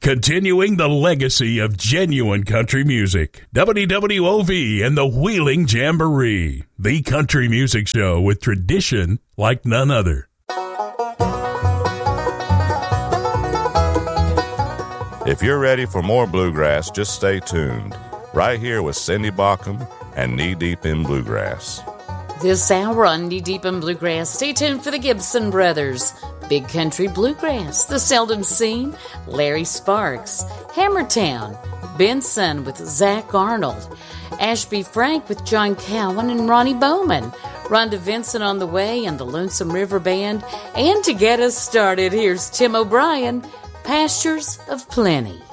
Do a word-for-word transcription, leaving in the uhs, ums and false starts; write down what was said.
continuing the legacy of genuine country music. W W O V and the Wheeling Jamboree, the country music show with tradition like none other. If you're ready for more bluegrass, just stay tuned. Right here with Cindy Baucom and Knee Deep in Bluegrass. This hour on Knee Deep in Bluegrass, stay tuned for the Gibson Brothers, Big Country Bluegrass, The Seldom Scene, Larry Sparks, Hammertown, Benson with Zach Arnold, Ashby Frank with John Cowan and Ronnie Bowman, Rhonda Vincent on the way and the Lonesome River Band, and to get us started, here's Tim O'Brien, Pastures of Plenty.